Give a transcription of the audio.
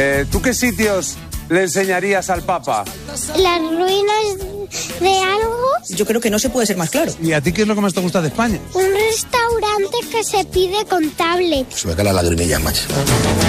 ¿Tú qué sitios le enseñarías al Papa? Las ruinas de algo. Yo creo que no se puede ser más claro. ¿Y a ti qué es lo que más te gusta de España? Un restaurante que se pide con tablet. Se me cae la lagrimilla, macho.